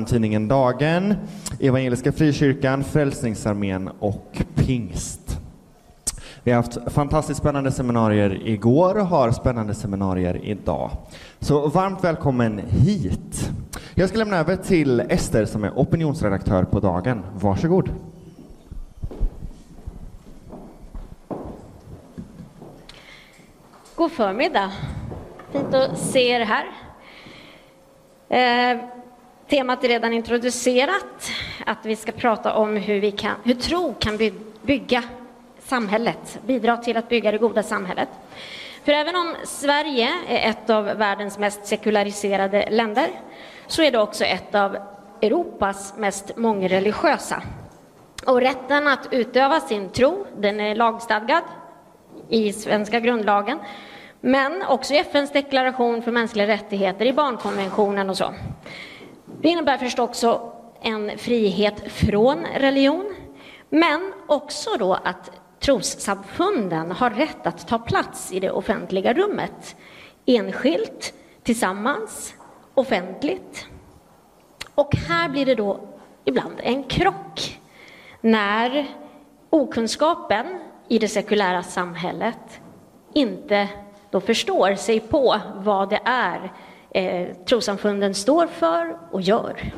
tidningen Dagen, Evangeliska Frikyrkan, Frälsningsarmén och Pingst. Vi har haft fantastiskt spännande seminarier igår och har spännande seminarier idag. Så varmt välkommen hit. Jag ska lämna över till Ester som är opinionsredaktör på Dagen. Varsågod. God förmiddag. Fint att se er här. Temat är redan introducerat. Att vi ska prata om hur tro kan bygga samhället. Bidra till att bygga det goda samhället. För även om Sverige är ett av världens mest sekulariserade länder så är det också ett av Europas mest mångreligiösa. Och rätten att utöva sin tro, den är lagstadgad i svenska grundlagen, men också i FN:s deklaration för mänskliga rättigheter, i barnkonventionen och så. Det innebär förstås också en frihet från religion, men också då att trossamfunden har rätt att ta plats i det offentliga rummet, enskilt, tillsammans, offentligt. Och här blir det då ibland en krock när okunskapen i det sekulära samhället inte då förstår sig på vad det är trossamfunden står för och gör.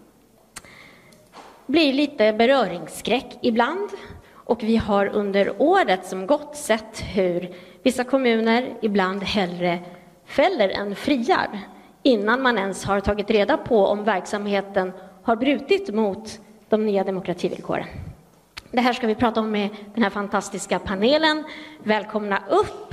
Det blir lite beröringsskräck ibland, och vi har under året som gått sett hur vissa kommuner ibland hellre fäller än friar innan man ens har tagit reda på om verksamheten har brutit mot de nya demokrativillkoren. Det här ska vi prata om med den här fantastiska panelen. Välkomna upp!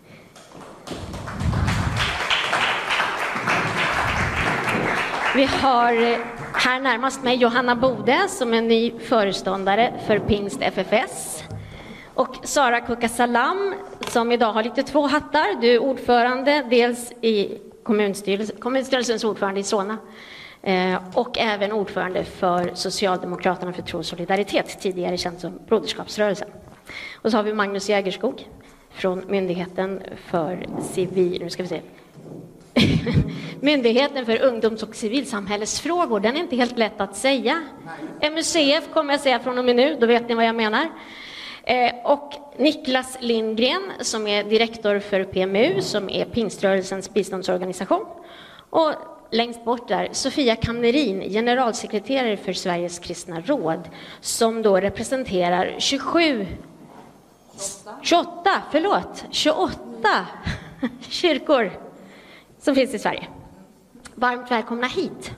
Vi har här närmast mig Johanna Bode som är ny föreståndare för Pingst FFS. Och Sara Kukasalam som idag har lite två hattar. Du är ordförande dels i kommunstyrelsens ordförande i Solna. Och även ordförande för Socialdemokraterna för tro och solidaritet, tidigare känd som Broderskapsrörelsen. Och så har vi Magnus Jägerskog från Myndigheten för Myndigheten för ungdoms- och civilsamhällesfrågor. Den är inte helt lätt att säga. MUCF kommer jag säga från och med nu, då vet ni vad jag menar. Och Niklas Lindgren som är direktor för PMU, som är Pingströrelsens biståndsorganisation. Och längst bort där Sofia Kamnerin, generalsekreterare för Sveriges kristna råd, som då representerar 28 kyrkor som finns i Sverige. Varmt välkomna hit.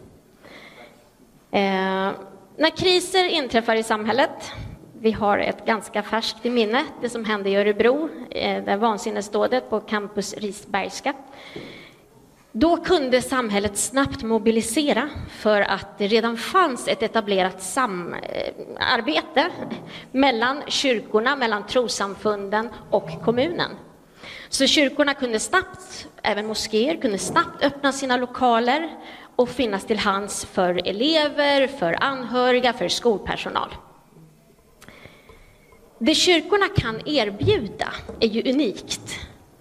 När kriser inträffar i samhället, vi har ett ganska färskt i minne, det som hände i Örebro, där vansinnesdådet på campus Risbergska. Då kunde samhället snabbt mobilisera för att det redan fanns ett etablerat samarbete mellan kyrkorna, mellan trossamfunden och kommunen. Så kyrkorna kunde snabbt, även moskéer, kunde snabbt öppna sina lokaler och finnas till hands för elever, för anhöriga, för skolpersonal. Det kyrkorna kan erbjuda är ju unikt.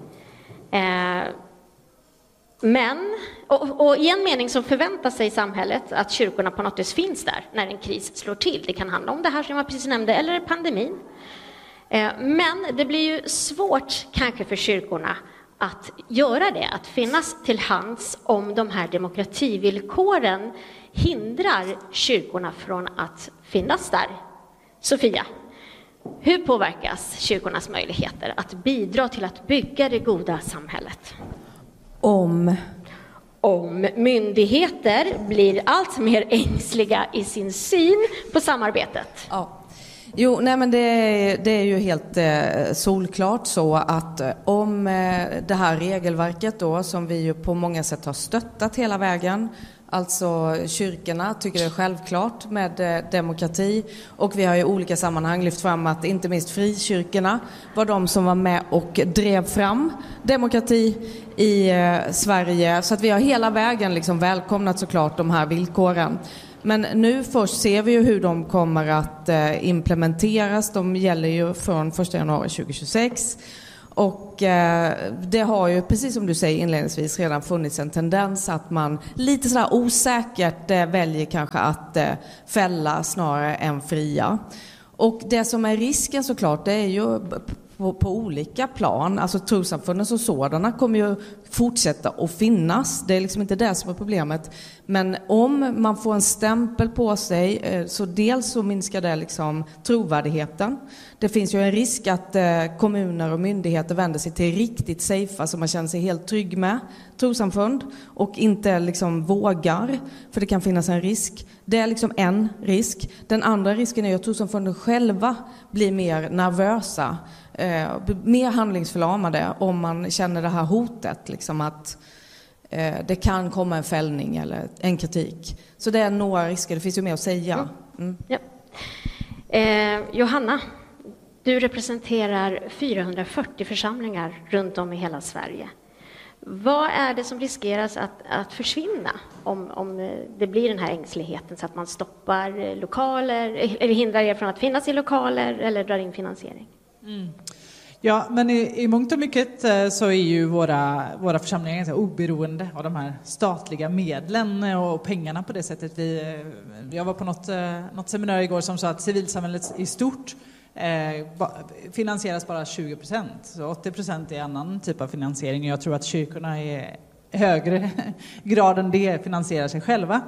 Men, och i en mening så förväntar sig samhället att kyrkorna på något vis finns där när en kris slår till. Det kan handla om det här som jag precis nämnde, eller pandemin. Men det blir ju svårt kanske för kyrkorna att göra det, att finnas till hands om de här demokrativillkoren hindrar kyrkorna från att finnas där. Sofia, hur påverkas kyrkornas möjligheter att bidra till att bygga det goda samhället? Om myndigheter blir allt mer ängsliga i sin syn på samarbetet. Ja. Jo, nej men det är ju helt solklart så att om det här regelverket då, som vi ju på många sätt har stöttat hela vägen, alltså kyrkorna tycker det är självklart med demokrati, och vi har i olika sammanhang lyft fram att inte minst frikyrkorna var de som var med och drev fram demokrati i Sverige, så att vi har hela vägen liksom välkomnat såklart de här villkoren. Men nu först ser vi ju hur de kommer att implementeras. De gäller ju från 1 januari 2026. Och det har ju, precis som du säger inledningsvis, redan funnits en tendens att man lite sådär osäkert väljer kanske att fälla snarare än fria. Och det som är risken såklart, det är ju på olika plan. Alltså trossamfunden som sådana kommer ju fortsätta att finnas. Det är liksom inte det som är problemet. Men om man får en stämpel på sig, så dels så minskar det liksom trovärdigheten. Det finns ju en risk att kommuner och myndigheter vänder sig till riktigt safea som man känner sig helt trygg med, trossamfund, och inte liksom vågar, för det kan finnas en risk. Det är liksom en risk. Den andra risken är att trossamfunden själva blir mer nervösa, mer handlingsförlamade om man känner det här hotet, liksom att det kan komma en fällning eller en kritik. Så det är några risker, det finns ju mer att säga. Ja. Johanna, du representerar 440 församlingar runt om i hela Sverige. Vad är det som riskeras att försvinna om det blir den här ängsligheten så att man stoppar lokaler eller hindrar er från att finnas i lokaler eller drar in finansiering? Ja, men i mångt och mycket så är ju våra församlingar ganska oberoende av de här statliga medlen och pengarna på det sättet. Jag var på något seminarium igår som sa att civilsamhället i stort finansieras bara 20%. Så 80% är annan typ av finansiering. Jag tror att kyrkorna i högre grad än det finansierar sig själva.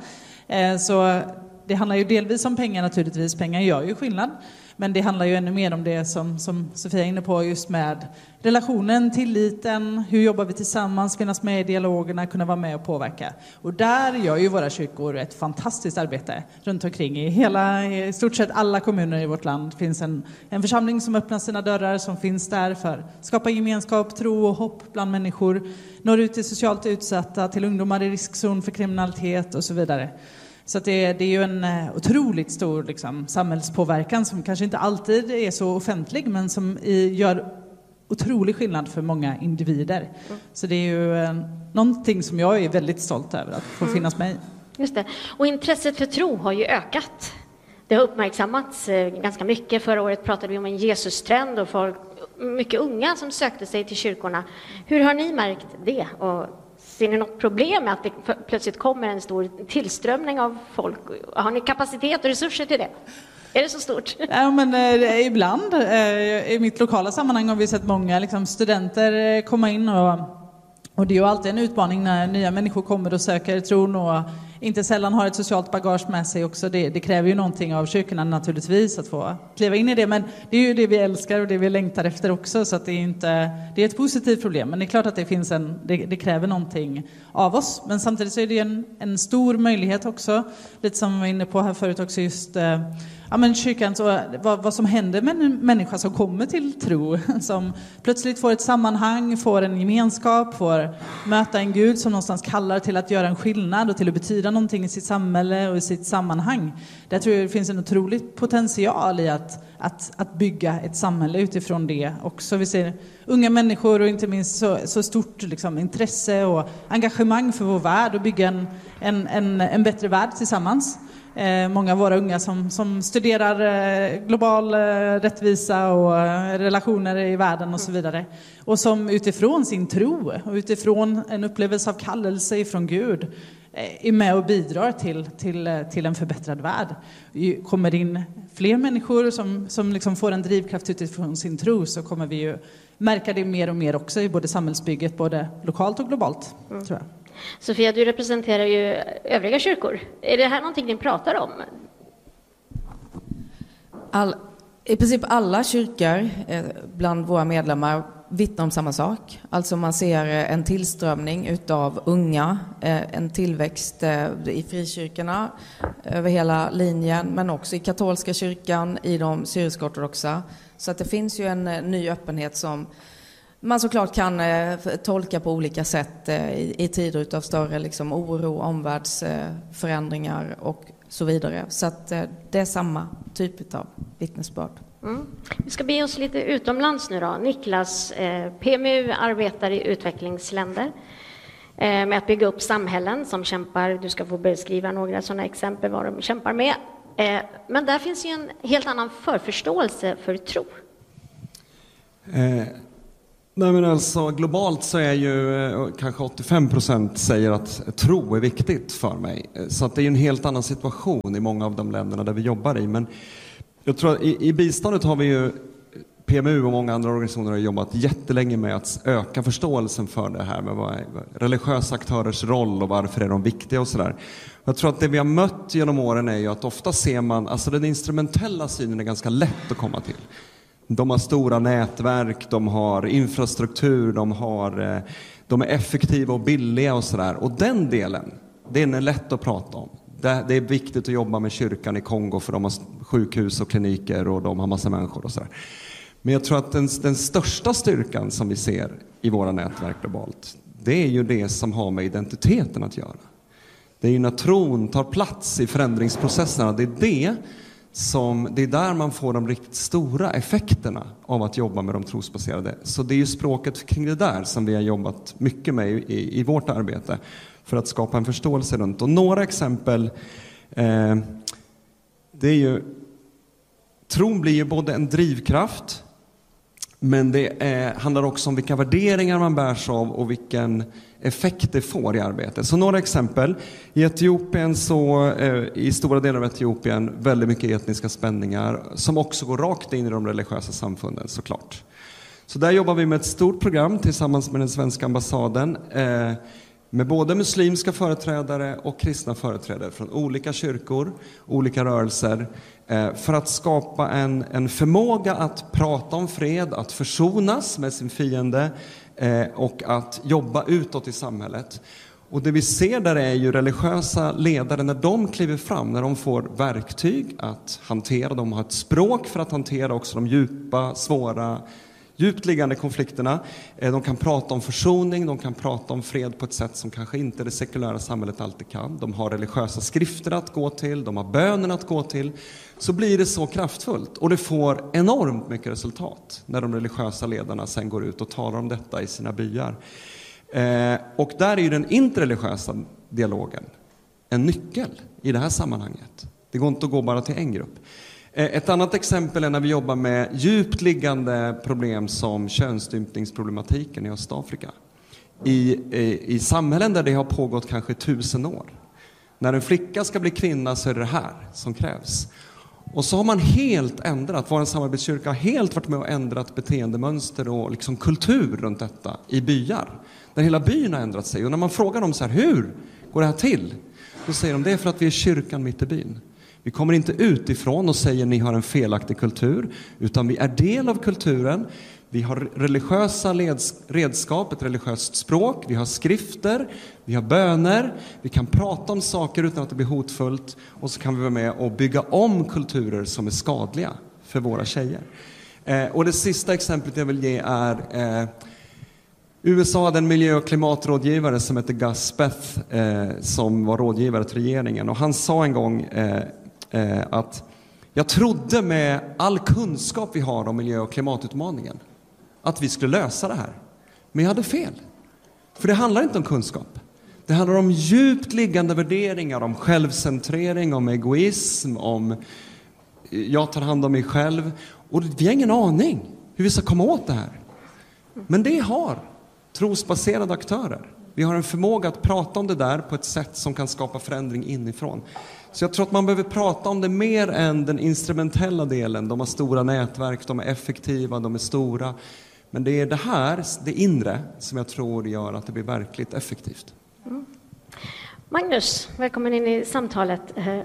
Så det handlar ju delvis om pengar naturligtvis. Pengar gör ju skillnad. Men det handlar ju ännu mer om det som Sofia är inne på, just med relationen, tilliten, hur jobbar vi tillsammans, finnas med i dialogerna, kunna vara med och påverka. Och där gör ju våra kyrkor ett fantastiskt arbete runt omkring. I stort sett alla kommuner i vårt land finns en församling som öppnar sina dörrar, som finns där för att skapa gemenskap, tro och hopp bland människor, når ut till socialt utsatta, till ungdomar i riskzon för kriminalitet och så vidare. Så att det är ju en otroligt stor liksom, samhällspåverkan som kanske inte alltid är så offentlig, men som gör otrolig skillnad för många individer. Så det är ju någonting som jag är väldigt stolt över att få finnas med i. Just det. Och intresset för tro har ju ökat. Det har uppmärksammats ganska mycket. Förra året pratade vi om en Jesus-trend och mycket unga som sökte sig till kyrkorna. Hur har ni märkt det? Och ser ni något problem med att det plötsligt kommer en stor tillströmning av folk? Har ni kapacitet och resurser till det? Är det så stort? Ja, men ibland i mitt lokala sammanhang har vi sett många liksom, studenter komma in och det är ju alltid en utmaning när nya människor kommer och söker tron och inte sällan har ett socialt bagage med sig också. Det kräver ju någonting av kyrkorna naturligtvis att få kliva in i det, men det är ju det vi älskar och det vi längtar efter också, så att det är ett positivt problem, men det är klart att det kräver någonting av oss, men samtidigt så är det en stor möjlighet också, lite som vi var inne på här förut också, just kyrkan, så vad som händer med en människa som kommer till tro, som plötsligt får ett sammanhang, får en gemenskap, får möta en Gud som någonstans kallar till att göra en skillnad och till att betyda någonting i sitt samhälle och i sitt sammanhang. Där tror jag det finns en otrolig potential i att bygga ett samhälle utifrån det också. Vi ser unga människor och inte minst så stort liksom, intresse och engagemang för vår värld och bygga en bättre värld tillsammans. Många av våra unga som studerar global rättvisa och relationer i världen och så vidare. Och som utifrån sin tro och utifrån en upplevelse av kallelse ifrån Gud är med och bidrar till en förbättrad värld. Kommer in fler människor som liksom får en drivkraft utifrån sin tro, så kommer vi ju märka det mer och mer också i både samhällsbygget, både lokalt och globalt, tror jag. Sofia, du representerar ju övriga kyrkor. Är det här någonting ni pratar om? I princip alla kyrkor bland våra medlemmar vittnar om samma sak. Alltså man ser en tillströmning utav unga, en tillväxt i frikyrkorna över hela linjen, men också i katolska kyrkan, i de syrisk-ortodoxa. Så att det finns ju en ny öppenhet som man såklart kan tolka på olika sätt i tider utav större liksom, oro, omvärldsförändringar och så vidare. Så att det är samma typ av vittnesbörd. Vi ska be oss lite utomlands nu då. Niklas, PMU arbetar i utvecklingsländer med att bygga upp samhällen som kämpar. Du ska få beskriva några sådana exempel vad de kämpar med. Men där finns ju en helt annan förförståelse för tro. Nej, men alltså globalt så är ju kanske 85% säger att tro är viktigt för mig. Så att det är en helt annan situation i många av de länderna där vi jobbar i. Men jag tror att i biståndet har vi ju, PMU och många andra organisationer har jobbat jättelänge med att öka förståelsen för det här med vad är religiösa aktörers roll och varför är de viktiga och sådär. Jag tror att det vi har mött genom åren är ju att ofta ser man, alltså den instrumentella synen är ganska lätt att komma till. De har stora nätverk, de har infrastruktur, de är effektiva och billiga och sådär. Och den delen, den är lätt att prata om. Det är viktigt att jobba med kyrkan i Kongo för de har sjukhus och kliniker och de har massa människor och sådär. Men jag tror att den största styrkan som vi ser i våra nätverk globalt, det är ju det som har med identiteten att göra. Det är ju när tron tar plats i förändringsprocesserna, det är där man får de riktigt stora effekterna av att jobba med de trosbaserade. Så det är ju språket kring det där som vi har jobbat mycket med i vårt arbete för att skapa en förståelse runt. Och några exempel, det är ju, tron blir ju både en drivkraft, men det handlar också om vilka värderingar man bärs av och vilken effekt det får i arbetet. Så några exempel. I Etiopien i stora delar av Etiopien väldigt mycket etniska spänningar som också går rakt in i de religiösa samfunden såklart. Så där jobbar vi med ett stort program tillsammans med den svenska ambassaden med både muslimska företrädare och kristna företrädare från olika kyrkor, olika rörelser för att skapa en förmåga att prata om fred, att försonas med sin fiende och att jobba utåt i samhället. Och det vi ser där är ju religiösa ledare när de kliver fram, när de får verktyg att hantera, de har ett språk för att hantera också de djupa, svåra, djupt liggande konflikterna. De kan prata om försoning, de kan prata om fred på ett sätt som kanske inte det sekulära samhället alltid kan. De har religiösa skrifter att gå till, de har bönen att gå till. Så blir det så kraftfullt och det får enormt mycket resultat när de religiösa ledarna sen går ut och talar om detta i sina byar. Och där är ju den interreligiösa dialogen en nyckel i det här sammanhanget. Det går inte att gå bara till en grupp. Ett annat exempel är när vi jobbar med djupt liggande problem som könsstympningsproblematiken i Östafrika. I samhällen där det har pågått kanske 1000 år. När en flicka ska bli kvinna så är det här som krävs. Och så har man helt ändrat, vår samarbetskyrka har helt varit med och ändrat beteendemönster och liksom kultur runt detta i byar. Där hela byn har ändrat sig. Och när man frågar dem så här, hur går det här till? Då säger de, det är för att vi är kyrkan mitt i byn. Vi kommer inte utifrån och säger ni har en felaktig kultur, utan vi är del av kulturen. Vi har religiösa redskap, ett religiöst språk, vi har skrifter, vi har böner, vi kan prata om saker utan att det blir hotfullt och så kan vi vara med och bygga om kulturer som är skadliga för våra tjejer. Och det sista exemplet jag vill ge är USA hade en miljö- och klimatrådgivare som heter Gus Speth som var rådgivare till regeringen och han sa en gång att jag trodde med all kunskap vi har om miljö- och klimatutmaningen att vi skulle lösa det här. Men jag hade fel. För det handlar inte om kunskap. Det handlar om djupt liggande värderingar, om självcentrering, om egoism, om jag tar hand om mig själv. Och vi har ingen aning hur vi ska komma åt det här. Men det har trosbaserade aktörer. Vi har en förmåga att prata om det där på ett sätt som kan skapa förändring inifrån. Så jag tror att man behöver prata om det mer än den instrumentella delen. De har stora nätverk, de är effektiva, de är stora. Men det är det här, det inre, som jag tror gör att det blir verkligt effektivt. Mm. Magnus, välkommen in i samtalet.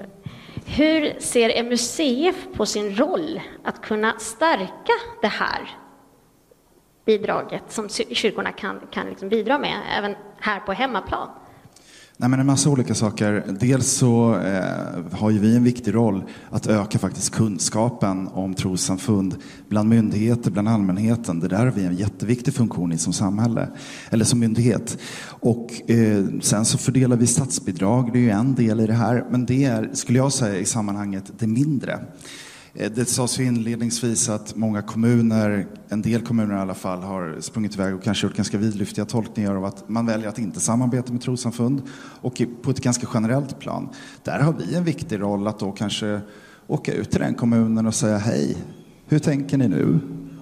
Hur ser MUCF på sin roll att kunna stärka det här bidraget som kyrkorna kan liksom bidra med, även här på hemmaplan? Nej, men en massa olika saker. Dels så har ju vi en viktig roll att öka faktiskt kunskapen om trossamfund bland myndigheter, bland allmänheten. Det där har vi en jätteviktig funktion i som samhälle, eller som myndighet. Och sen så fördelar vi statsbidrag, det är ju en del i det här. Men det är, skulle jag säga i sammanhanget, det mindre. Det sades ju inledningsvis att många kommuner, en del kommuner i alla fall, har sprungit iväg och kanske gjort ganska vidlyftiga tolkningar av att man väljer att inte samarbeta med trossamfund och på ett ganska generellt plan. Där har vi en viktig roll att då kanske åka ut till den kommunen och säga hej, hur tänker ni nu?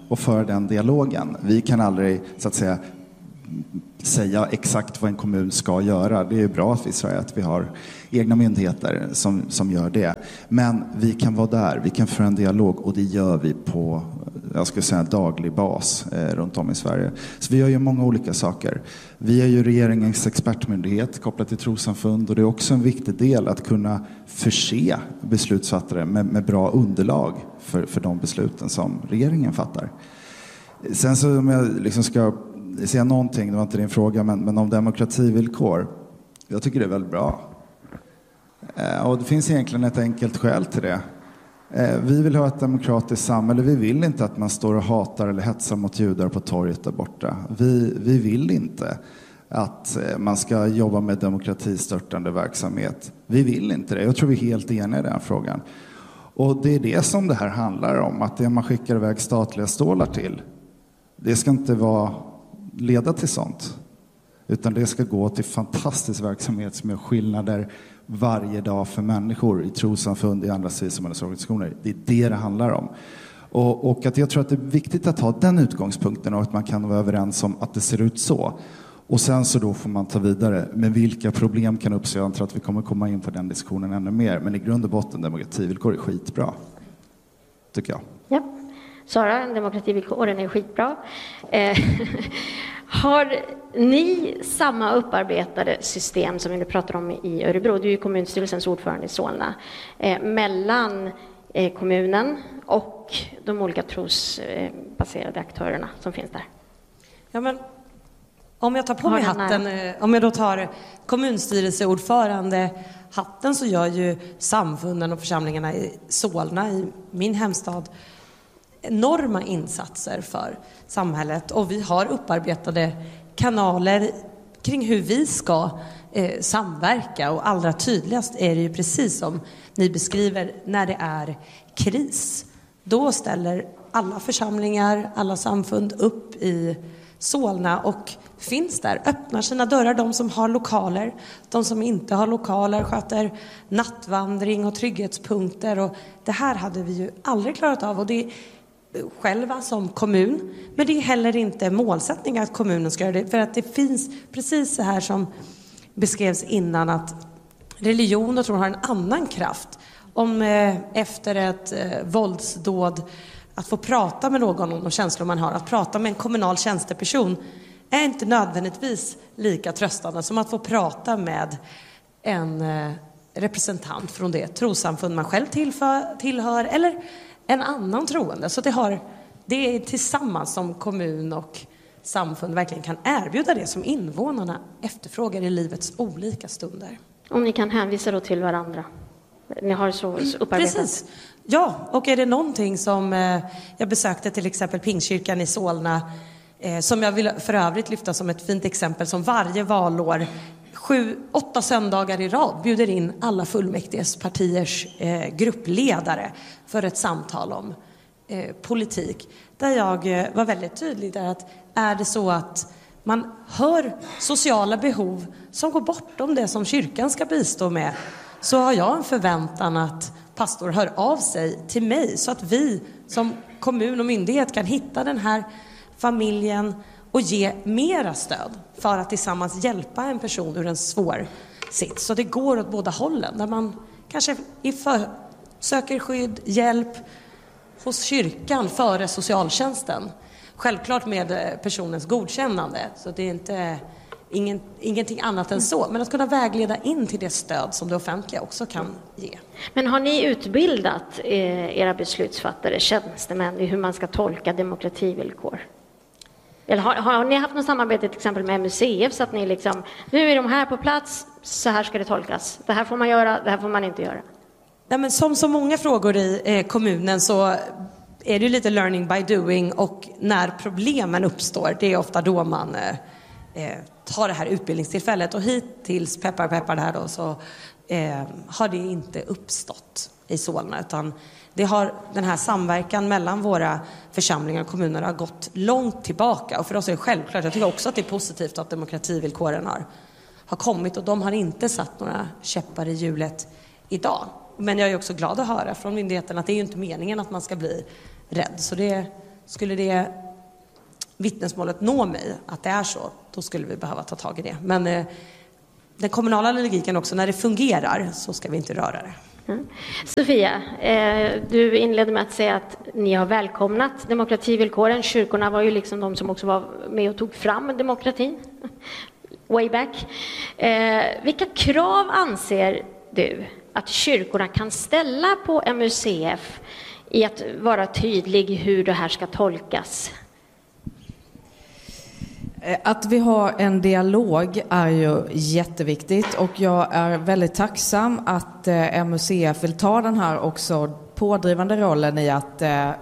och föra den dialogen. Vi kan aldrig så att säga exakt vad en kommun ska göra. Det är bra att vi säger att vi har egna myndigheter som gör det. Men vi kan vara där, vi kan föra en dialog och det gör vi på, jag skulle säga, daglig bas runt om i Sverige. Så vi gör ju många olika saker. Vi är ju regeringens expertmyndighet kopplat till trossamfund och det är också en viktig del att kunna förse beslutsfattare med bra underlag för de besluten som regeringen fattar. Sen så om jag liksom ska säga någonting, det var inte din fråga, men om demokrativillkor. Jag tycker det är väldigt bra. Och det finns egentligen ett enkelt skäl till det. Vi vill ha ett demokratiskt samhälle. Vi vill inte att man står och hatar eller hetsar mot judar på torget där borta. Vi vill inte att man ska jobba med demokratistörtande verksamhet. Vi vill inte det. Jag tror vi är helt eniga i den frågan. Och det är det som det här handlar om. Att det man skickar iväg statliga stålar till, det ska inte leda till sånt. Utan det ska gå till fantastisk verksamhet som gör skillnader varje dag för människor i trossamfund, i andra civilsamhällesorganisationer. Det är det handlar om. Och att jag tror att det är viktigt att ha den utgångspunkten och att man kan vara överens om att det ser ut så. Och sen så då får man ta vidare. Men vilka problem kan uppstå? Jag tror att vi kommer komma in på den diskussionen ännu mer. Men i grund och botten, demokrativillkor är skitbra. Tycker jag. Ja. Sara, demokrativillkoren är skitbra. Har ni samma upparbetade system som vi pratar om i Örebro? Du är ju kommunstyrelsens ordförande i Solna. Mellan kommunen och de olika trosbaserade aktörerna som finns där. Ja, men om jag tar på mig hatten, om jag då tar kommunstyrelseordförande hatten, så gör ju samfunden och församlingarna i Solna, i min hemstad, enorma insatser för samhället, och vi har upparbetade kanaler kring hur vi ska samverka, och allra tydligast är det ju precis som ni beskriver när det är kris. Då ställer alla församlingar, alla samfund upp i Solna och finns där, öppnar sina dörrar. De som har lokaler, de som inte har lokaler sköter nattvandring och trygghetspunkter, och det här hade vi ju aldrig klarat av, och det är själva som kommun, men det är heller inte målsättning att kommunen ska göra det, för att det finns precis så här som beskrevs innan, att religion och tro har en annan kraft. Om efter ett våldsdåd att få prata med någon om de känslor man har, att prata med en kommunal tjänsteperson är inte nödvändigtvis lika tröstande som att få prata med en representant från det trossamfund man själv tillhör eller en annan troende. Så det är tillsammans som kommun och samfund verkligen kan erbjuda det som invånarna efterfrågar i livets olika stunder. Om ni kan hänvisa då till varandra. Ni har så upparbetat. Precis. Ja, och är det någonting som jag besökte till exempel Pingstkyrkan i Solna, som jag vill för övrigt lyfta som ett fint exempel, som varje valår 7-8 söndagar i rad bjuder in alla fullmäktiges partiers gruppledare för ett samtal om politik. Där jag var väldigt tydlig där, att är det så att man hör sociala behov som går bortom det som kyrkan ska bistå med, så har jag en förväntan att pastor hör av sig till mig, så att vi som kommun och myndighet kan hitta den här familjen och ge mera stöd för att tillsammans hjälpa en person ur en svår sits. Så det går åt båda hållen, där man kanske söker skydd, hjälp hos kyrkan före socialtjänsten. Självklart med personens godkännande, så det är inte ingenting annat än så. Men att kunna vägleda in till det stöd som det offentliga också kan ge. Men har ni utbildat era beslutsfattare, tjänstemän, i hur man ska tolka demokrativillkor? Eller har ni haft något samarbete till exempel med MUCF, så att ni liksom, nu är de här på plats, så här ska det tolkas. Det här får man göra, det här får man inte göra. Ja, men som så många frågor i kommunen så är det ju lite learning by doing, och när problemen uppstår, det är ofta då man tar det här utbildningstillfället, och hittills, peppar det här då, så har det inte uppstått i Solna, utan den här samverkan mellan våra församlingar och kommuner har gått långt tillbaka, och för oss är det självklart. Jag tycker också att det är positivt att demokrativillkoren har kommit, och de har inte satt några käppar i hjulet idag. Men jag är också glad att höra från myndigheten att det är ju inte meningen att man ska bli rädd, så det skulle det vittnesmålet nå mig att det är så, då skulle vi behöva ta tag i det. Men den kommunala logiken också, när det fungerar så ska vi inte röra det. Mm. Sofia, du inledde med att säga att ni har välkomnat demokrativillkoren. Kyrkorna var ju liksom de som också var med och tog fram demokratin way back. Vilka krav anser du att kyrkorna kan ställa på MUCF i att vara tydlig hur det här ska tolkas? Att vi har en dialog är ju jätteviktigt, och jag är väldigt tacksam att MUCF vill ta den här också pådrivande rollen i att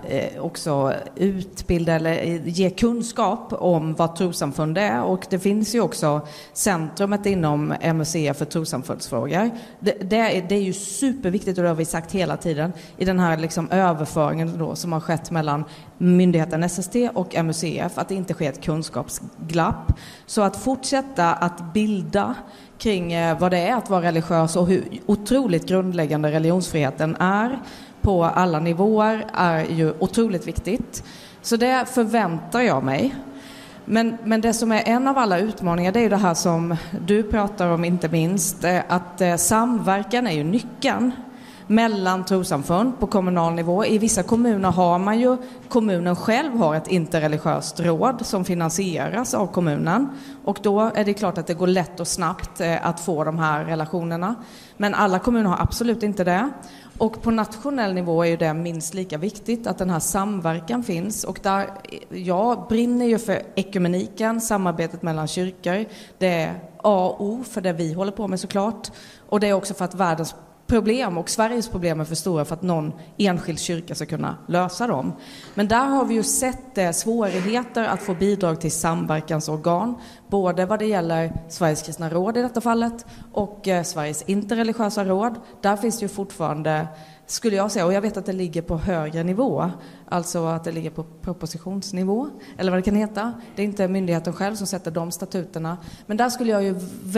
också utbilda eller ge kunskap om vad trossamfund är. Och det finns ju också centrumet inom MUCF för trossamfundsfrågor. Det är ju superviktigt, och det har vi sagt hela tiden i den här liksom överföringen då, som har skett mellan myndigheten SST och MUCF, att det inte sker ett kunskapsglapp. Så att fortsätta att bilda kring vad det är att vara religiös och hur otroligt grundläggande religionsfriheten är på alla nivåer är ju otroligt viktigt. Så det förväntar jag mig. Men det som är en av alla utmaningar, det är ju det här som du pratar om inte minst, att samverkan är ju nyckeln mellan trossamfund på kommunal nivå. I vissa kommuner har man ju, kommunen själv har ett interreligiöst råd som finansieras av kommunen, och då är det klart att det går lätt och snabbt att få de här relationerna. Men alla kommuner har absolut inte det. Och på nationell nivå är ju det minst lika viktigt att den här samverkan finns. Och där jag brinner ju för ekumeniken, samarbetet mellan kyrkor. Det är A och O för det vi håller på med såklart. Och det är också för att världens problem och Sveriges problem är för stora för att någon enskild kyrka ska kunna lösa dem. Men där har vi ju sett svårigheter att få bidrag till samverkansorgan, både vad det gäller Sveriges kristna råd i detta fallet och Sveriges interreligiösa råd. Där finns det ju fortfarande, skulle jag säga, och jag vet att det ligger på högre nivå, alltså att det ligger på propositionsnivå, eller vad det kan heta. Det är inte myndigheten själv som sätter de statuterna. Men där skulle jag ju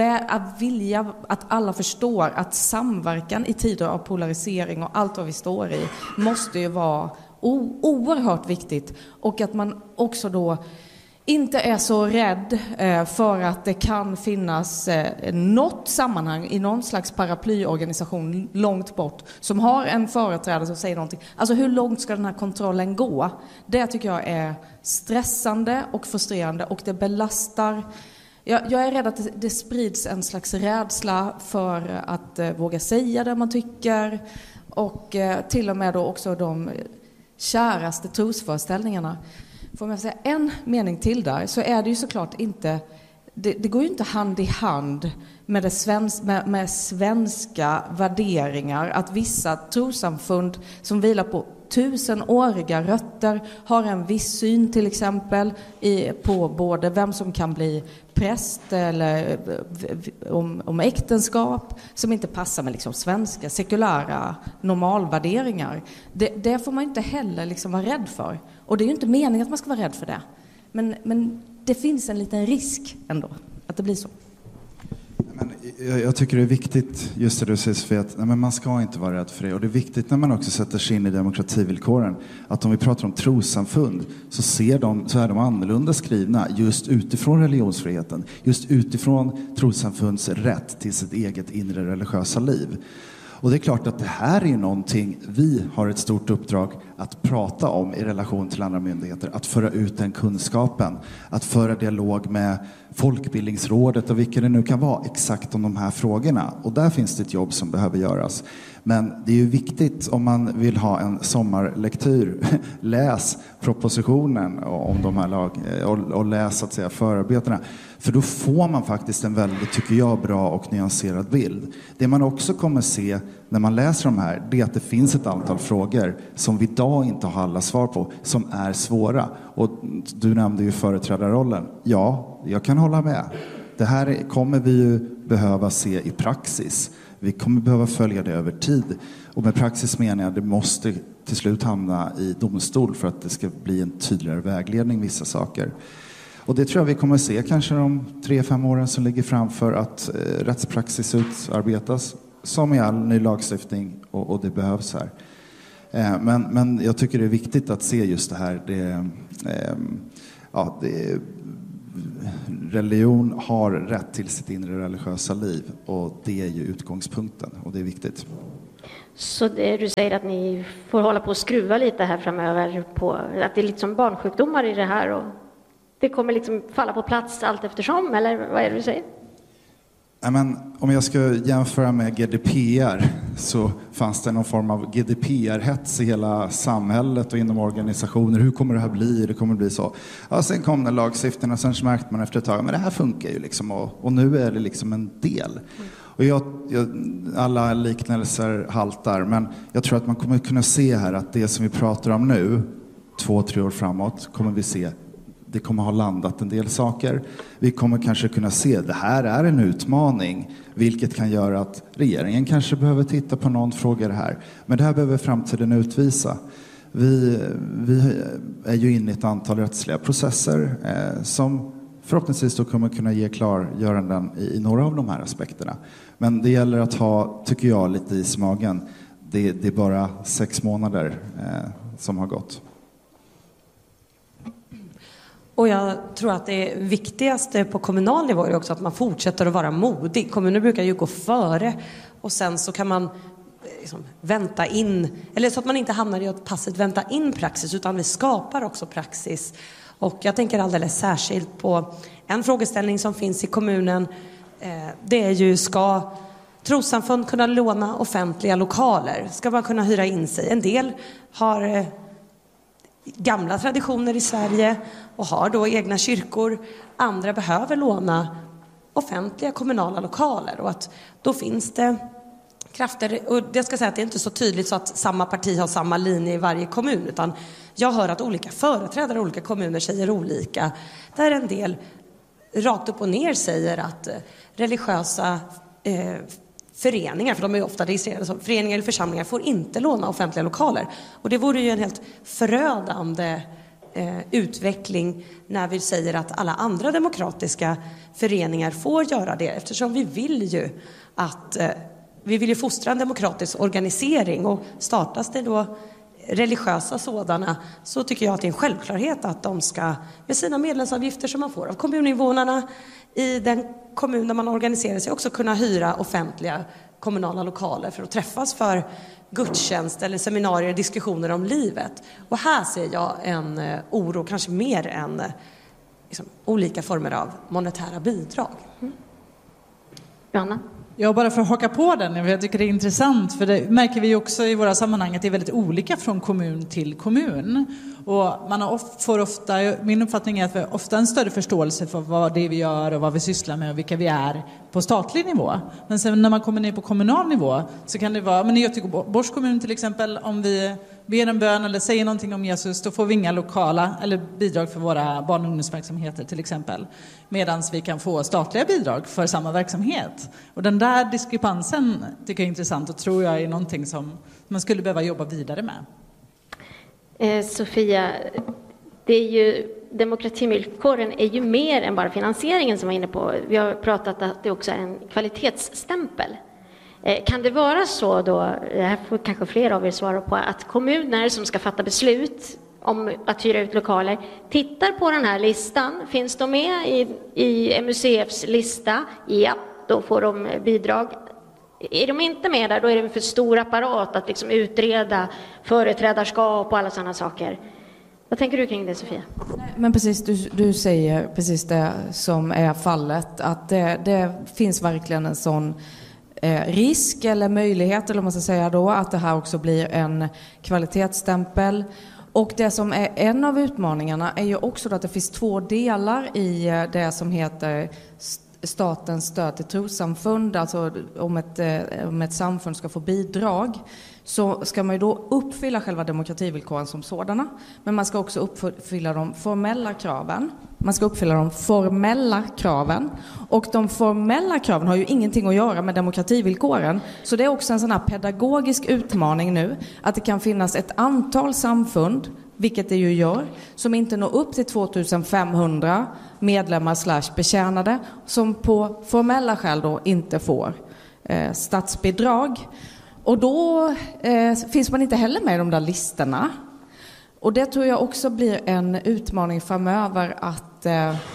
vilja att alla förstår att samverkan i tider av polarisering och allt vad vi står i måste ju vara oerhört viktigt. Och att man också då inte är så rädd för att det kan finnas något sammanhang i någon slags paraplyorganisation långt bort som har en företrädare som säger någonting. Alltså hur långt ska den här kontrollen gå? Det tycker jag är stressande och frustrerande, och det belastar. Jag är rädd att det sprids en slags rädsla för att våga säga det man tycker, och till och med då också de käraste trosföreställningarna. Får man säga en mening till där, så är det ju såklart inte, det går ju inte hand i hand med, med svenska värderingar att vissa trossamfund som vilar på 1000-åriga rötter har en viss syn till exempel på både vem som kan bli präst eller om äktenskap som inte passar med liksom svenska sekulära normalvärderingar. Det får man inte heller liksom vara rädd för. Och det är ju inte meningen att man ska vara rädd för det. Men det finns en liten risk ändå att det blir så. Men jag tycker det är viktigt, just det du säger Sofia, att nej, men man ska inte vara rädd för det. Och det är viktigt när man också sätter sig in i demokrativillkoren, att om vi pratar om trossamfund så är de annorlunda skrivna just utifrån religionsfriheten, just utifrån trossamfunds rätt till sitt eget inre religiösa liv. Och det är klart att det här är någonting vi har ett stort uppdrag att prata om i relation till andra myndigheter. Att föra ut den kunskapen. Att föra dialog med Folkbildningsrådet och vilka det nu kan vara exakt om de här frågorna. Och där finns det ett jobb som behöver göras. Men det är ju viktigt om man vill ha en sommarlektyr. Läs propositionen om de här och läs så att säga förarbetena. För då får man faktiskt en väldigt, tycker jag, bra och nyanserad bild. Det man också kommer se när man läser de här, det är att det finns ett antal frågor som vi idag inte har alla svar på, som är svåra. Och du nämnde ju företrädarrollen. Ja, jag kan hålla med. Det här kommer vi ju behöva se i praxis. Vi kommer behöva följa det över tid. Och med praxis menar jag att det måste till slut hamna i domstol för att det ska bli en tydligare vägledning vissa saker. Och det tror jag vi kommer se kanske de 3-5 åren som ligger framför, att rättspraxis utarbetas som i all ny lagstiftning, och det behövs här. Men jag tycker det är viktigt att se just det här. Religion har rätt till sitt inre religiösa liv, och det är ju utgångspunkten, och det är viktigt. Så du säger att ni får hålla på och skruva lite här framöver på att det är liksom barnsjukdomar i det här, och det kommer liksom falla på plats allt eftersom, eller vad är det du säger? Men om jag ska jämföra med GDPR, så fanns det någon form av GDPR-hets i hela samhället och inom organisationer. Hur kommer det här bli? Det kommer bli så. Ja, sen kom den lagstiftningen och sen märkte man efter ett tag, men det här funkar ju liksom, och nu är det liksom en del. Och alla liknelser haltar, men jag tror att man kommer kunna se här att det som vi pratar om nu, 2-3 år framåt, kommer vi se. Det kommer ha landat en del saker. Vi kommer kanske kunna se att det här är en utmaning, vilket kan göra att regeringen kanske behöver titta på någon fråga här. Men det här behöver framtiden utvisa. Vi är ju inne i ett antal rättsliga processer som förhoppningsvis då kommer kunna ge klargöranden i några av de här aspekterna. Men det gäller att ha, tycker jag, lite is i magen. Det är bara 6 månader som har gått. Och jag tror att det viktigaste på kommunal nivå är också att man fortsätter att vara modig. Kommuner brukar ju gå före, och sen så kan man liksom vänta in, eller så att man inte hamnar i att passivt vänta in praxis, utan vi skapar också praxis. Och jag tänker alldeles särskilt på en frågeställning som finns i kommunen. Det är ju, ska trossamfund kunna låna offentliga lokaler? Ska man kunna hyra in sig? En del har gamla traditioner i Sverige och har då egna kyrkor. Andra behöver låna offentliga kommunala lokaler, och att då finns det krafter, och jag ska säga att det är inte så tydligt så att samma parti har samma linje i varje kommun, utan jag hör att olika företrädare i olika kommuner säger olika, där en del rakt upp och ner säger att religiösa föreningar, för de är ofta registrerade som föreningar eller församlingar, får inte låna offentliga lokaler. Och det vore ju en helt förödande utveckling när vi säger att alla andra demokratiska föreningar får göra det, eftersom vi vill ju fostra en demokratisk organisering, och startas det då religiösa sådana, så tycker jag att det är en självklarhet att de ska, med sina medlemsavgifter som man får av kommuninvånarna i den kommun där man organiserar sig, också kunna hyra offentliga kommunala lokaler för att träffas för gudstjänst eller seminarier, diskussioner om livet. Och här ser jag en oro, kanske mer än liksom, olika former av monetära bidrag. Johanna? Ja, bara för att haka på den, jag tycker det är intressant, för det märker vi också i våra sammanhang att det är väldigt olika från kommun till kommun. Och man får ofta, min uppfattning är att vi har ofta en större förståelse för vad det är vi gör och vad vi sysslar med och vilka vi är på statlig nivå. Men sen när man kommer ner på kommunal nivå så kan det vara, men i Göteborgs kommun till exempel, om vi ber en bön eller säger någonting om Jesus, då får vi inga lokala eller bidrag för våra barn- och ungdomsverksamheter till exempel. Medan vi kan få statliga bidrag för samma verksamhet. Och den där diskrepansen tycker jag är intressant, och tror jag är någonting som man skulle behöva jobba vidare med. Sofia, det är ju, demokrativillkoren är ju mer än bara finansieringen som var inne på. Vi har pratat att det också är en kvalitetsstämpel. Kan det vara så då, det här får kanske fler av er svara på, att kommuner som ska fatta beslut om att hyra ut lokaler tittar på den här listan, finns de med i MUCFs lista? Ja, då får de bidrag. Är de inte med där, då är det en för stor apparat att liksom utreda företrädarskap och alla sådana saker. Vad tänker du kring det, Sofia? Men precis, du säger precis det som är fallet, att det finns verkligen en sån risk eller möjlighet, eller man ska säga då, att det här också blir en kvalitetsstämpel. Och det som är en av utmaningarna är ju också att det finns 2 delar i det som heter statens stöd till trossamfund. Alltså om ett samfund ska få bidrag, så ska man ju då uppfylla själva demokrativillkoren som sådana. Men man ska också uppfylla de formella kraven. Och de formella kraven har ju ingenting att göra med demokrativillkoren. Så det är också en sån här pedagogisk utmaning nu, att det kan finnas ett antal samfund, vilket det ju gör, som inte når upp till 2500 medlemmar / betjänade, som på formella skäl då inte får statsbidrag. Och då finns man inte heller med i de där listorna. Och det tror jag också blir en utmaning framöver att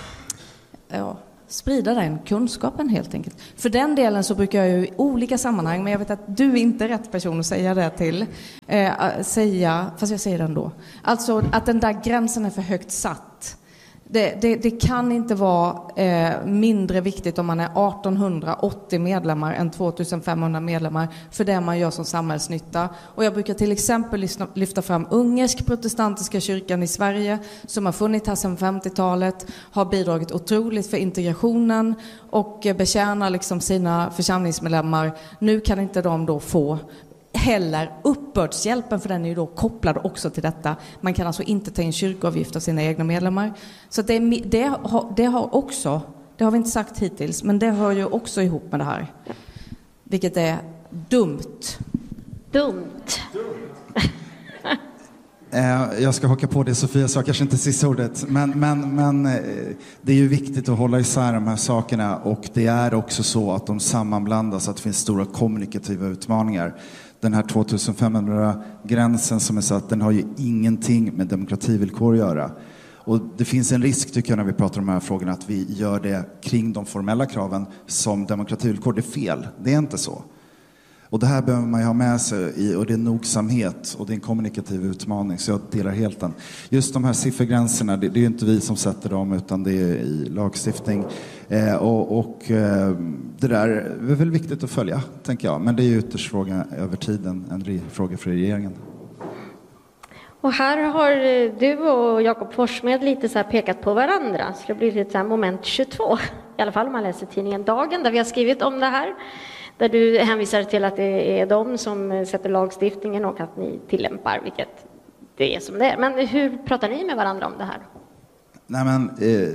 sprida den kunskapen helt enkelt. För den delen så brukar jag ju i olika sammanhang, men jag vet att du inte är rätt person att säga det till, fast jag säger det ändå. Alltså att den där gränsen är för högt satt. Det kan inte vara mindre viktigt om man är 1880 medlemmar än 2500 medlemmar för det man gör som samhällsnytta. Och jag brukar till exempel lyfta fram ungersk protestantiska kyrkan i Sverige som har funnits här sedan 50-talet, har bidragit otroligt för integrationen och betjänar liksom sina församlingsmedlemmar. Nu kan inte de då få heller uppbördshjälpen, för den är ju då kopplad också till detta. Man kan alltså inte ta in kyrkoavgift av sina egna medlemmar. Så det har också, det har vi inte sagt hittills, men det hör ju också ihop med det här. Vilket är dumt. Jag ska haka på det Sofia sa, kanske inte sista ordet, men det är ju viktigt att hålla isär de här sakerna, och det är också så att de sammanblandas, att det finns stora kommunikativa utmaningar. Den här 2500-gränsen som är satt, den har ju ingenting med demokrativillkor att göra. Och det finns en risk, tycker jag, när vi pratar om de här frågorna, att vi gör det kring de formella kraven som demokrativillkor. Det är fel, det är inte så. Och det här behöver man ju ha med sig och det är nogsamhet och det är en kommunikativ utmaning, så jag delar helt den. Just de här siffergränserna, det är ju inte vi som sätter dem, utan det är i lagstiftning. Det där är väl viktigt att följa, tänker jag. Men det är ju ytterst fråga över tiden, en fråga för regeringen. Och här har du och Jakob Forssmed lite så här pekat på varandra, så det blir lite så här moment 22. I alla fall om man läser tidningen Dagen, där vi har skrivit om det här. Där du hänvisar till att det är de som sätter lagstiftningen och att ni tillämpar, vilket det är som det är. Men hur pratar ni med varandra om det här? Nej, men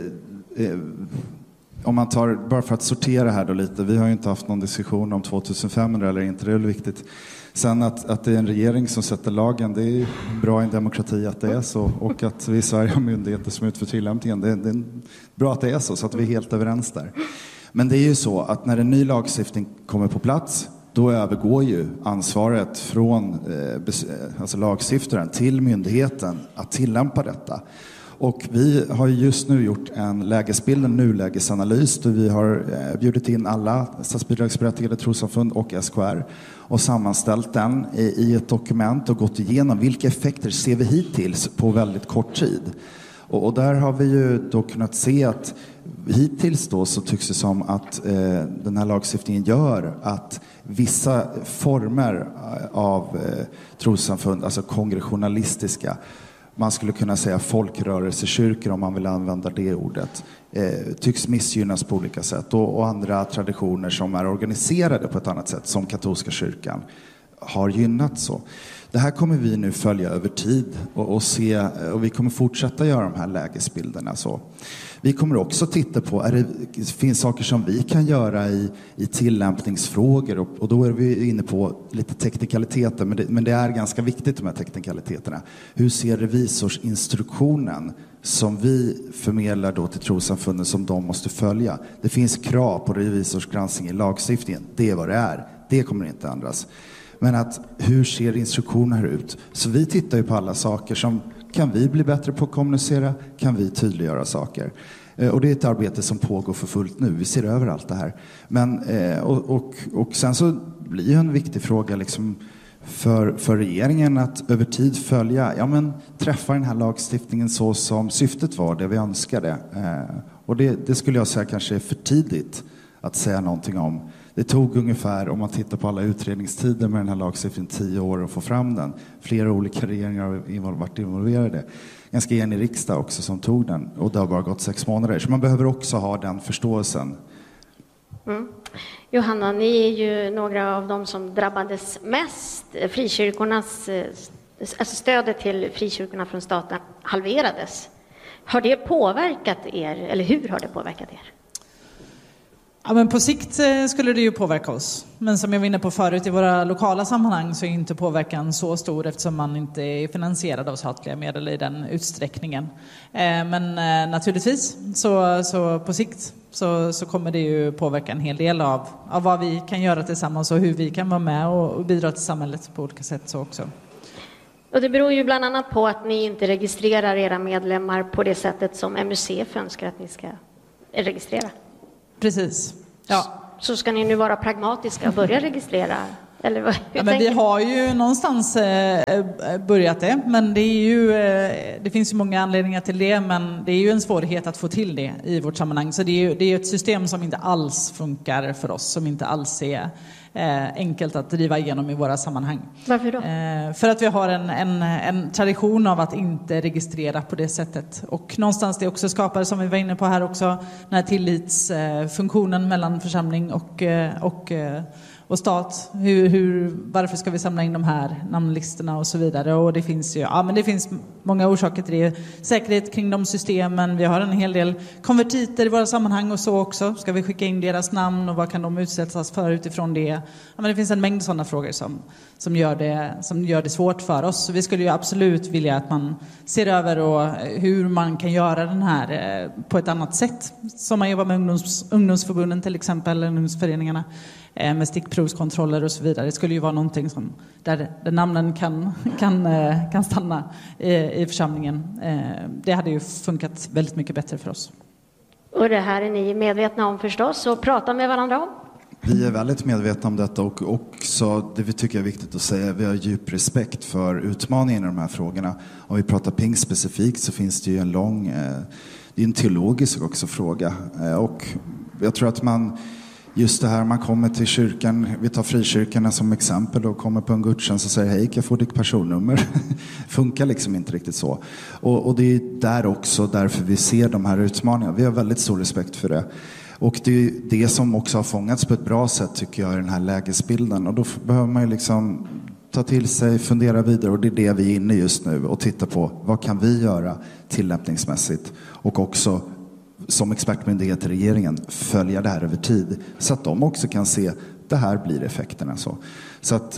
om man tar, bara för att sortera här då lite, vi har ju inte haft någon diskussion om 2500 eller inte, det är väl viktigt. Sen att det är en regering som sätter lagen, det är bra i en demokrati att det är så, och att vi i Sverige har myndigheter som utför tillämpningen, det är bra att det är så att vi är helt överens där. Men det är ju så att när en ny lagstiftning kommer på plats, då övergår ju ansvaret från alltså lagstiftaren till myndigheten att tillämpa detta. Och vi har just nu gjort en lägesbild, en nulägesanalys, där vi har bjudit in alla statsbidragsberättigade trossamfund och SKR och sammanställt den i ett dokument och gått igenom vilka effekter ser vi hittills på väldigt kort tid. Och där har vi ju då kunnat se att hittills då så tycks det som att den här lagstiftningen gör att vissa former av trossamfund, alltså kongregationalistiska, man skulle kunna säga folkrörelsekyrkor om man vill använda det ordet, tycks missgynnas på olika sätt, och andra traditioner som är organiserade på ett annat sätt, som katolska kyrkan, har gynnat så. Det här kommer vi nu följa över tid och se, och vi kommer fortsätta göra de här lägesbilderna så. Vi kommer också titta på, det finns saker som vi kan göra i tillämpningsfrågor, och då är vi inne på lite teknikaliteter, men det är ganska viktigt, de här teknikaliteterna. Hur ser revisorsinstruktionen som vi förmedlar då till trossamfunden som de måste följa? Det finns krav på revisorsgranskning i lagstiftningen, det är vad det är. Det kommer inte ändras. Men att hur ser instruktioner ut? Så vi tittar ju på alla saker som kan vi bli bättre på att kommunicera, kan vi tydliggöra saker. Och det är ett arbete som pågår för fullt nu. Vi ser över allt det här. Men, och sen så blir ju en viktig fråga liksom för regeringen att över tid följa, träffa den här lagstiftningen så som syftet var, det vi önskade. Och det skulle jag säga kanske är för tidigt att säga någonting om. Det tog ungefär, om man tittar på alla utredningstider med den här lagstiftningen, 10 år att få fram den. Flera olika regeringar har varit involverade. Ganska enig riksdag också som tog den. Och det har bara gått 6 månader. Så man behöver också ha den förståelsen. Mm. Johanna, ni är ju några av dem som drabbades mest. Frikyrkornas, alltså stödet till frikyrkorna från staten halverades. Har det påverkat er, eller hur har det påverkat er? Ja, men på sikt skulle det ju påverka oss. Men som jag var inne på förut, i våra lokala sammanhang så är inte påverkan så stor eftersom man inte är finansierad av statliga medel i den utsträckningen. Men naturligtvis så på sikt så kommer det ju påverka en hel del av vad vi kan göra tillsammans och hur vi kan vara med och bidra till samhället på olika sätt så också. Och det beror ju bland annat på att ni inte registrerar era medlemmar på det sättet som MUCF önskar att ni ska registrera. Precis. Ja. Så ska ni nu vara pragmatiska och börja registrera? Eller vad, men vi har ju någonstans börjat det, men det är ju, det finns ju många anledningar till det, men det är ju en svårighet att få till det i vårt sammanhang. Så det är ju ett system som inte alls funkar för oss, som inte alls är enkelt att driva igenom i våra sammanhang. Varför då? För att vi har en tradition av att inte registrera på det sättet. Och någonstans det också skapar, som vi var inne på här också, den här tillitsfunktionen mellan församling och stat. Varför ska vi samla in de här namnlistorna och så vidare. Och det finns ju, men det finns många orsaker till det. Säkerhet kring de systemen. Vi har en hel del konvertiter i våra sammanhang och så också. Ska vi skicka in deras namn och vad kan de utsättas för utifrån det? Ja, men det finns en mängd sådana frågor som gör det svårt för oss. Så vi skulle ju absolut vilja att man ser över och hur man kan göra den här på ett annat sätt. Som man jobbar med ungdomsförbunden till exempel, eller ungdomsföreningarna. Med stickprovskontroller och så vidare. Det skulle ju vara någonting som där namnen kan stanna i församlingen. Det hade ju funkat väldigt mycket bättre för oss. Och det här är ni medvetna om förstås och prata med varandra om? Vi är väldigt medvetna om detta och också det vi tycker är viktigt att säga, vi har djup respekt för utmaningen i de här frågorna. Om vi pratar ping specifikt så finns det ju det är en teologisk också fråga. Och jag tror att just det här, man kommer till kyrkan, vi tar frikyrkorna som exempel och kommer på en gudstjänst och säger hej, kan jag få ditt personnummer? Funkar liksom inte riktigt så. Och det är där också därför vi ser de här utmaningarna. Vi har väldigt stor respekt för det. Och det är det som också har fångats på ett bra sätt tycker jag i den här lägesbilden. Och då behöver man ju liksom ta till sig, fundera vidare och det är det vi är inne just nu och titta på vad kan vi göra tillämpningsmässigt och också som expertmyndighet i regeringen följa det här över tid så att de också kan se det här blir effekterna. Så att